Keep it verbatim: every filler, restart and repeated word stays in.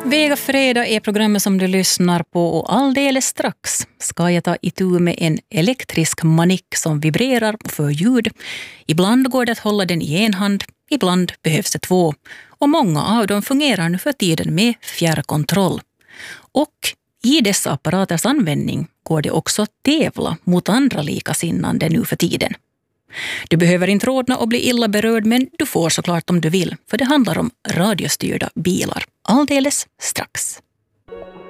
Vega fredag är programmet som du lyssnar på och alldeles strax ska jag ta itu med en elektrisk manick som vibrerar och för ljud. Ibland går det att hålla den i en hand, ibland behövs det två. Och många av dem fungerar nu för tiden med fjärrkontroll. Och i dessa apparaters användning går det också att tävla mot andra likasinnande nu för tiden. Du behöver inte rådna och bli illa berörd, men du får såklart om du vill, för det handlar om radiostyrda bilar. Alldeles strax.